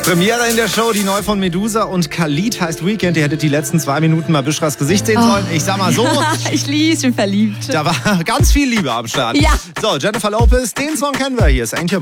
Premiere in der Show, die neu von Medusa und Khalid heißt Weekend. Ihr hättet die letzten 2 Minuten mal Büşras Gesicht sehen sollen. Ich sag mal so. Ich bin verliebt. Da war ganz viel Liebe am Start. Ja. So, Jennifer Lopez, den Song kennen wir. Hier ist Ain't Your Man.